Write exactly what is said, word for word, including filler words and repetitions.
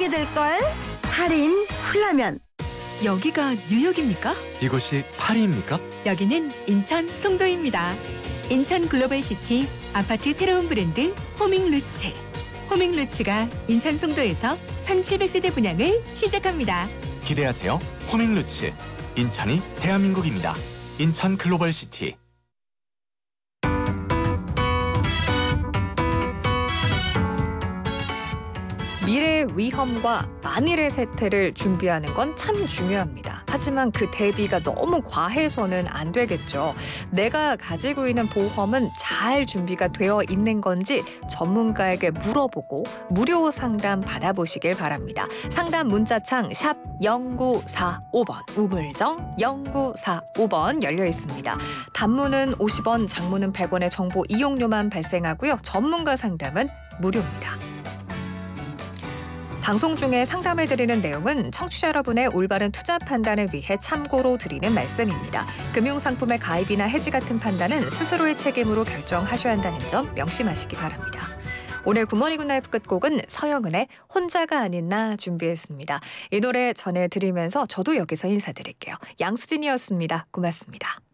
알게 될걸? 할인 훌라면. 여기가 뉴욕입니까? 이곳이 파리입니까? 여기는 인천 송도입니다. 인천 글로벌시티 아파트 새로운 브랜드 호밍루츠. 호밍루츠가 인천 송도에서 천칠백 세대 분양을 시작합니다. 기대하세요. 호밍루츠. 인천이 대한민국입니다. 인천 글로벌시티. 미래의 위험과 만일의 세태를 준비하는 건 참 중요합니다. 하지만 그 대비가 너무 과해서는 안 되겠죠. 내가 가지고 있는 보험은 잘 준비가 되어 있는 건지 전문가에게 물어보고 무료 상담 받아보시길 바랍니다. 상담 문자창 샵 영구사오 번, 우물정 영구사오 번 열려 있습니다. 단문은 오십 원, 장문은 백 원의 정보 이용료만 발생하고요. 전문가 상담은 무료입니다. 방송 중에 상담해드리는 내용은 청취자 여러분의 올바른 투자 판단을 위해 참고로 드리는 말씀입니다. 금융상품의 가입이나 해지 같은 판단은 스스로의 책임으로 결정하셔야 한다는 점 명심하시기 바랍니다. 오늘 굿모닝 굿나잇 끝곡은 서영은의 혼자가 아닌 나 준비했습니다. 이 노래 전해드리면서 저도 여기서 인사드릴게요. 양수진이었습니다. 고맙습니다.